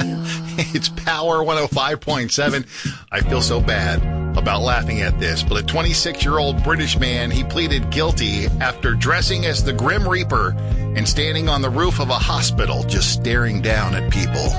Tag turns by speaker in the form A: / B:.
A: It's Power 105.7. I feel so bad about laughing at this, but a 26-year-old British man, he pleaded guilty after dressing as the Grim Reaper and standing on the roof of a hospital just staring down at people.